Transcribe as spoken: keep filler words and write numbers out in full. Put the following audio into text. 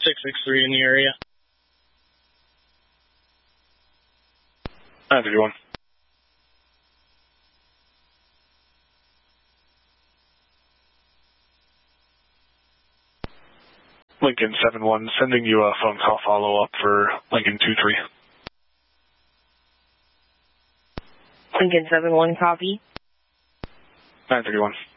six six three in the area. nine three one. Lincoln seven one, sending you a phone call follow-up for Lincoln two three. Lincoln seven one, copy. nine three one.